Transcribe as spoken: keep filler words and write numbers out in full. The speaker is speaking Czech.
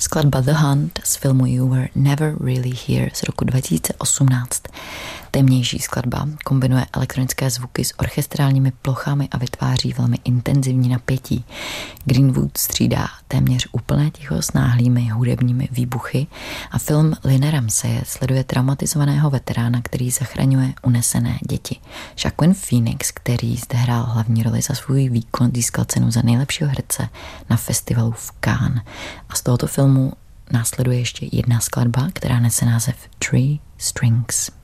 Skladba The Hunt z filmu You Were Never Really Here z roku dva tisíce osmnáct. Temnější skladba kombinuje elektronické zvuky s orchestrálními plochami a vytváří velmi intenzivní napětí. Greenwood střídá téměř úplné ticho s náhlými hudebními výbuchy a film Lynne Ramsaye sleduje traumatizovaného veterána, který zachraňuje unesené děti. Joaquin Phoenix, který zde hrál hlavní roli za svůj výkon, získal cenu za nejlepšího herce na festivalu v Cannes. A z tohoto filmu následuje ještě jedna skladba, která nese název Three Strings.